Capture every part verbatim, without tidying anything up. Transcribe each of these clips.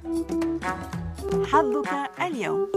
حظك اليوم.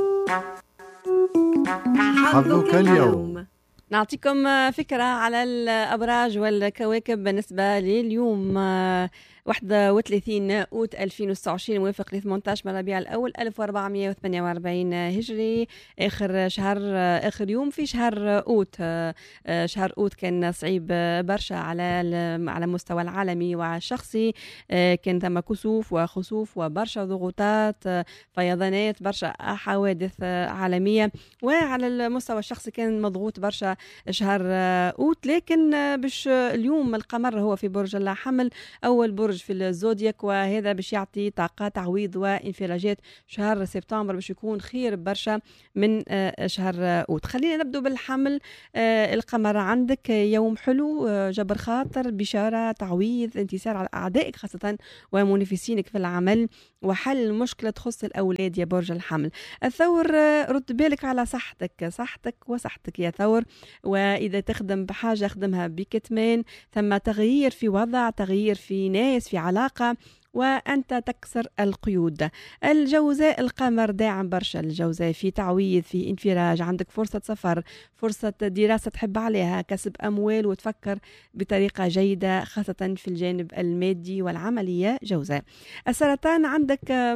حظك اليوم. نعطيكم فكرة على الأبراج والكواكب بالنسبة لليوم واحد وثلاثين أوت ألفين وتسعة وعشرين موافق ل ثمانية عشر من ربيع الأول ألف وأربعمائة وثمانية وأربعين هجري، آخر شهر آخر يوم في شهر أوت. شهر أوت كان صعيب برشا على على مستوى العالمي والشخصي، كان ثم كسوف وخسوف وبرشا ضغوطات، فيضانات، برشا حوادث عالمية، وعلى المستوى الشخصي كان مضغوط برشا شهر أوت. لكن باش اليوم القمر هو في برج الحمل، أول برج في الزودياك، وهذا باش يعطي طاقة تعويض وانفراجات. شهر سبتمبر باش يكون خير برشا من شهر أوت. خلينا نبدو بالحمل. القمر عندك يوم حلو، جبر خاطر، بشارة، تعويض، انتصار على أعدائك خاصة ومنافسينك في العمل، وحل مشكلة تخص الأولاد يا برج الحمل. الثور، رد بالك على صحتك صحتك وصحتك يا ثور، وإذا تخدم بحاجة خدمها بكتمان. ثم تغيير في وضع، تغيير في ناس، في علاقة، وأنت تكسر القيود. الجوزاء، القمر داعم برشا الجوزاء، في تعويض، في انفراج، عندك فرصة سفر، فرصة دراسة تحب عليها، كسب أموال، وتفكر بطريقة جيدة خاصة في الجانب المادي والعملية جوزاء. السرطان، عندك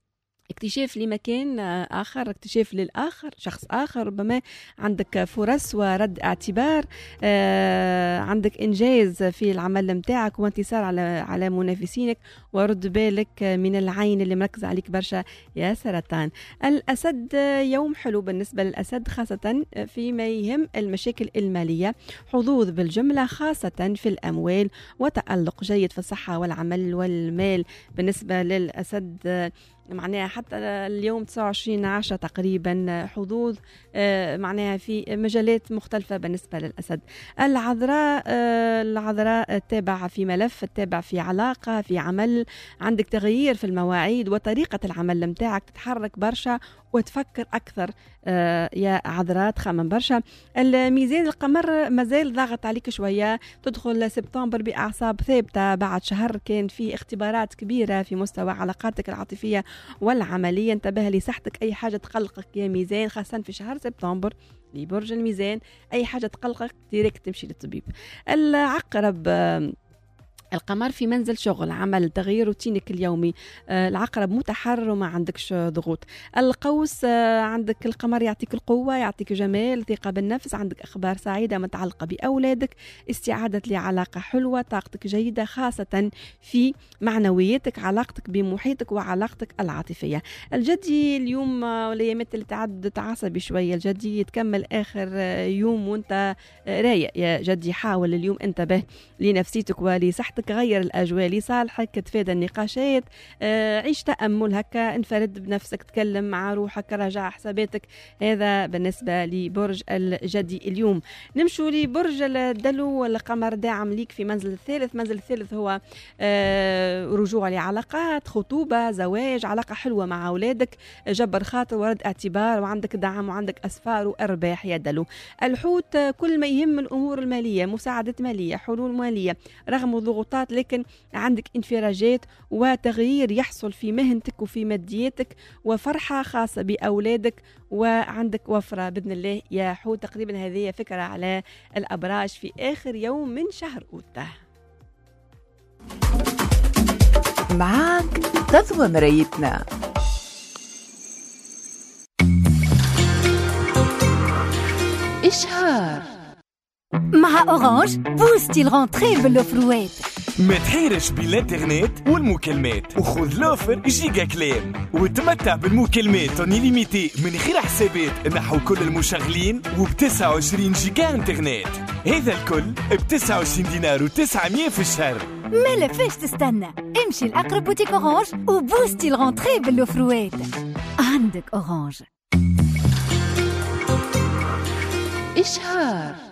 اكتشاف لمكان آخر، اكتشاف للآخر، شخص آخر، ربما عندك فرص ورد اعتبار، آه، عندك إنجاز في العمل متاعك وانتصار على على منافسينك، ورد بالك من العين اللي مركز عليك برشا يا سرطان. الأسد، يوم حلو بالنسبة للأسد خاصة فيما يهم المشاكل المالية، حظوظ بالجملة خاصة في الأموال، وتألق جيد في الصحة والعمل والمال بالنسبة للأسد. معناها حتى اليوم تسعة وعشرين عشرة تقريبا حظوظ معناها في مجالات مختلفة بالنسبة للأسد. العذراء، العذراء تابع في ملف، تابع في علاقة، في عمل، عندك تغيير في المواعيد وطريقة العمل متاعك، تتحرك برشا وتفكر أكثر يا عذراء، تخمم برشا. الميزان، القمر مازال ضاغط عليك شوية، تدخل سبتمبر بأعصاب ثابتة بعد شهر كان في اختبارات كبيرة في مستوى علاقاتك العاطفية والعملية. انتبه لصحتك، أي حاجة تقلقك يا ميزان خاصة في شهر سبتمبر لبرج الميزان، أي حاجة تقلقك ديريكت تمشي للطبيب. العقرب، القمر في منزل شغل، عمل، تغيير روتينك اليومي، آه العقرب متحرر وما عندكش ضغوط. القوس، آه عندك القمر يعطيك القوة، يعطيك جمال، ثقة بالنفس، عندك أخبار سعيدة متعلقة بأولادك، استعادة لعلاقة حلوة، طاقتك جيدة خاصة في معنوياتك، علاقتك بمحيطك وعلاقتك العاطفية. الجدي، اليوم والأيامات اللي تعدت عصبي شوية، الجدي يتكمل آخر يوم وانت رايق يا جدي، حاول اليوم انتبه لنفسيتك ولصحتك، غير الأجواء لصالحك، تفادى النقاشات، آه، عيش تأمل هكا، انفرد بنفسك، تكلم مع روحك، راجع حساباتك. هذا بالنسبة لبرج الجدي اليوم. نمشوا لبرج الدلو، القمر داعم ليك في منزل الثالث. منزل الثالث هو آه، رجوع لعلاقات، خطوبة، زواج، علاقة حلوة مع أولادك، جبر خاطر ورد اعتبار، وعندك دعم وعندك أسفار وأرباح يا دلو. الحوت، كل ما يهم الأمور المالية، مساعدة مالية، حلول مالية رغم ضغوطات، لكن عندك انفراجات وتغيير يحصل في مهنتك وفي مادياتك، وفرحة خاصة بأولادك، وعندك وفرة بإذن الله يا حوت. تقريبا هذه فكرة على الأبراج في آخر يوم من شهر أوت. معاك تضوى مرايتنا. إشهار مع أورانج بوستي الغونتري بالأوفروات. ما تحيرش بالانترنت والمكالمات، وخذ لوفر جيجا كلام وتمتع بالمكالمات اونيليميتي من غير حسابات نحو كل المشغلين، وب تسعة وعشرين جيجا انترنت. هذا الكل ب تسعة وعشرين دينار وتسعمية في الشهر. مالا فاش تستنى، امشي لأقرب بوتيك أورانج وبوستي الغونتري بالأوفروات. عندك أورانج. إشهار